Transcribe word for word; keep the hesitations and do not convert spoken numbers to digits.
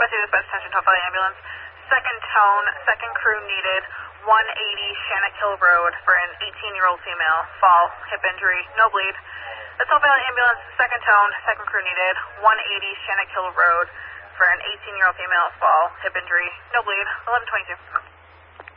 Western Dispatch, attention to Valley Ambulance. Second tone, second crew needed, one eighty Shannock Hill Road for an eighteen-year-old female, fall, hip injury, no bleed. That's all Valley Ambulance, second tone, second crew needed, one eighty Shannock Hill Road for an eighteen-year-old female, fall, hip injury, no bleed, eleven twenty-two.